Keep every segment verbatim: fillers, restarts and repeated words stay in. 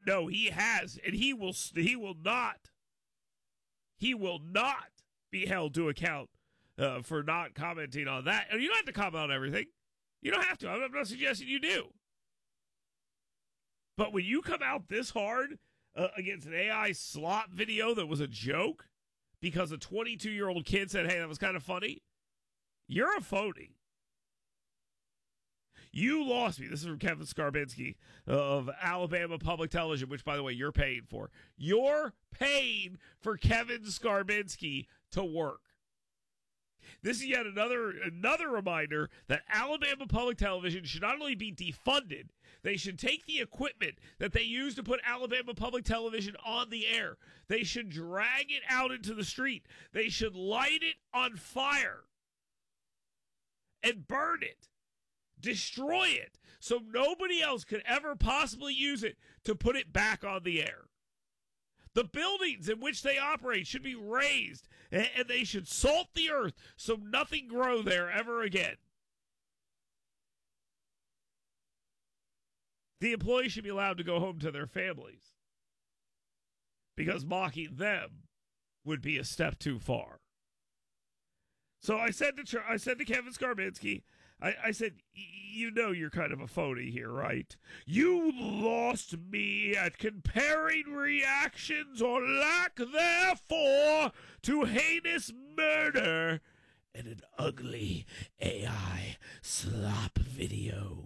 No, he has, and he will. He will not. He will not be held to account uh, for not commenting on that. And you don't have to comment on everything. You don't have to. I'm not suggesting you do. But when you come out this hard uh, against an A I slop video that was a joke because a twenty-two-year-old kid said, hey, that was kind of funny, you're a phony. You lost me. This is from Kevin Skarbinski of Alabama Public Television, which, by the way, you're paying for. You're paying for Kevin Skarbinski to work. This is yet another another reminder that Alabama Public Television should not only be defunded, they should take the equipment that they use to put Alabama Public Television on the air. They should drag it out into the street. They should light it on fire and burn it. Destroy it so nobody else could ever possibly use it to put it back on the air. The buildings in which they operate should be razed, and they should salt the earth so nothing grow there ever again. The employees should be allowed to go home to their families because mocking them would be a step too far. So I said to I said to Kevin Skarbinski, I, I said, you know you're kind of a phony here, right? You lost me at comparing reactions or lack therefor to heinous murder and an ugly A I slop video.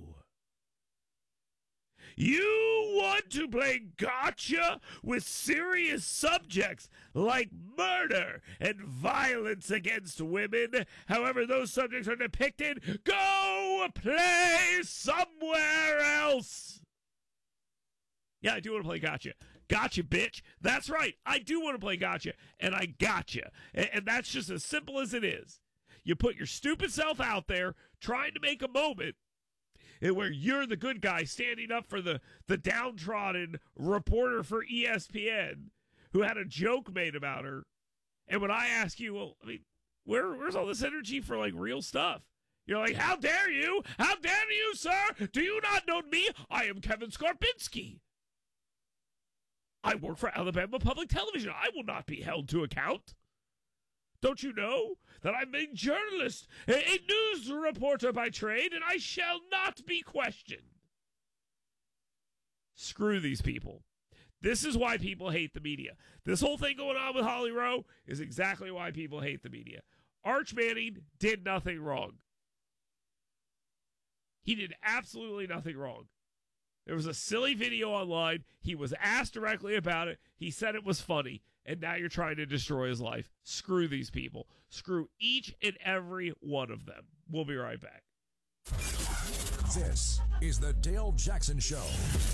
You want to play gotcha with serious subjects like murder and violence against women. However those subjects are depicted, go play somewhere else. Yeah, I do want to play gotcha. Gotcha, bitch. That's right. I do want to play gotcha, and I gotcha. And, and that's just as simple as it is. You put your stupid self out there trying to make a moment where you're the good guy standing up for the, the downtrodden reporter for E S P N who had a joke made about her. And when I ask you, well, I mean, where where's all this energy for, like, real stuff? You're like, how dare you? How dare you, sir? Do you not know me? I am Kevin Skarbinski. I work for Alabama Public Television. I will not be held to account. Don't you know that I'm a journalist, a, a news reporter by trade, and I shall not be questioned? Screw these people. This is why people hate the media. This whole thing going on with Holly Rowe is exactly why people hate the media. Arch Manning did nothing wrong. He did absolutely nothing wrong. There was a silly video online. He was asked directly about it. He said it was funny. And now you're trying to destroy his life. Screw these people. Screw each and every one of them. We'll be right back. This is the Dale Jackson Show.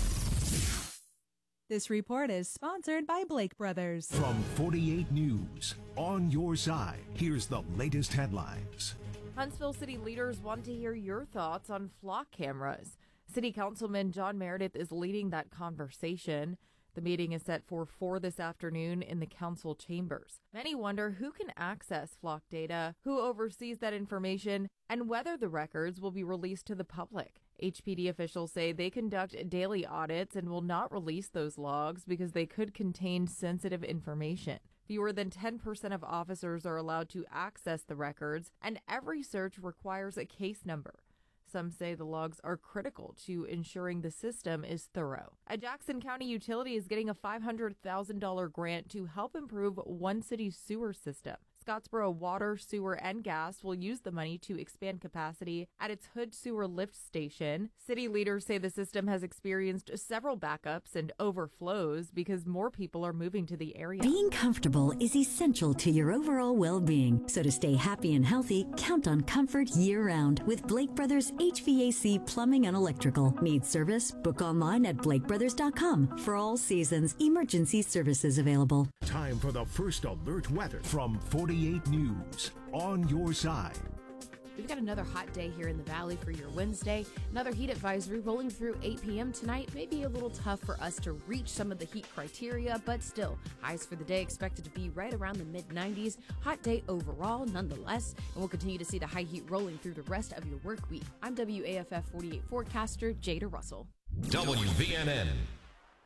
This report is sponsored by Blake Brothers. From forty-eight News, on your side, here's the latest headlines. Huntsville city leaders want to hear your thoughts on flock cameras. City Councilman John Meredith is leading that conversation. The meeting is set for four this afternoon in the council chambers. Many wonder who can access flock data, who oversees that information, and whether the records will be released to the public. H P D officials say they conduct daily audits and will not release those logs because they could contain sensitive information. Fewer than ten percent of officers are allowed to access the records, and every search requires a case number. Some say the logs are critical to ensuring the system is thorough. A Jackson County utility is getting a five hundred thousand dollars grant to help improve one city's sewer system. Scottsboro Water, Sewer, and Gas will use the money to expand capacity at its Hood Sewer Lift Station. City leaders say the system has experienced several backups and overflows because more people are moving to the area. Being comfortable is essential to your overall well-being. So to stay happy and healthy, count on comfort year-round with Blake Brothers H V A C Plumbing and Electrical. Need service? Book online at blake brothers dot com. For all seasons, emergency services available. Time for the first alert weather from forty-eight News, on your side. We've got another hot day here in the valley for your Wednesday. Another heat advisory rolling through eight p.m. tonight. May be a little tough for us to reach some of the heat criteria, but still, highs for the day expected to be right around the mid nineties. Hot day overall, nonetheless, and we'll continue to see the high heat rolling through the rest of your work week. I'm W A F F forty-eight forecaster Jada Russell. W V N N.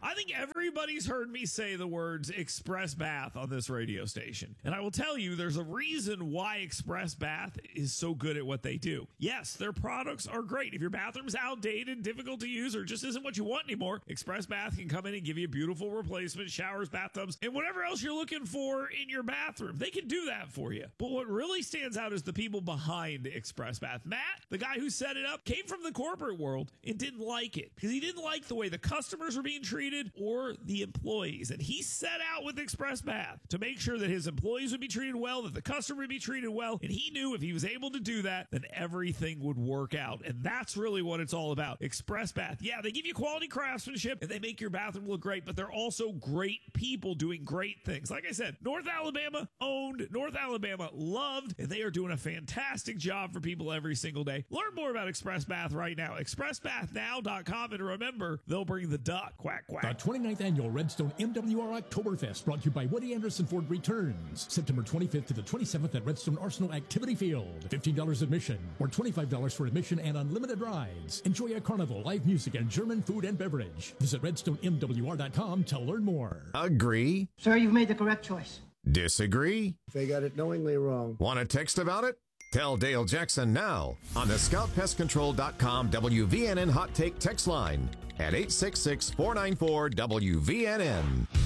I think everybody's heard me say the words Express Bath on this radio station. And I will tell you, there's a reason why Express Bath is so good at what they do. Yes, their products are great. If your bathroom's outdated, difficult to use, or just isn't what you want anymore, Express Bath can come in and give you a beautiful replacement, showers, bathtubs, and whatever else you're looking for in your bathroom. They can do that for you. But what really stands out is the people behind Express Bath. Matt, the guy who set it up, came from the corporate world and didn't like it because he didn't like the way the customers were being treated or the employees. And he set out with Express Bath to make sure that his employees would be treated well, that the customer would be treated well. And he knew if he was able to do that, then everything would work out. And that's really what it's all about. Express Bath. Yeah, they give you quality craftsmanship and they make your bathroom look great, but they're also great people doing great things. Like I said, North Alabama owned, North Alabama loved, and they are doing a fantastic job for people every single day. Learn more about Express Bath right now. express bath now dot com, and remember, they'll bring the duck. Quack, quack. The twenty-ninth Annual Redstone M W R Oktoberfest, brought to you by Woody Anderson Ford, returns September twenty-fifth to the twenty-seventh at Redstone Arsenal Activity Field. fifteen dollars admission or twenty-five dollars for admission and unlimited rides. Enjoy a carnival, live music, and German food and beverage. Visit redstone m w r dot com to learn more. Agree? Sir, you've made the correct choice. Disagree? They got it knowingly wrong. Want to text about it? Tell Dale Jackson now on the scout pest control dot com W V N N Hot Take text line at eight six six, four nine four, W V N N.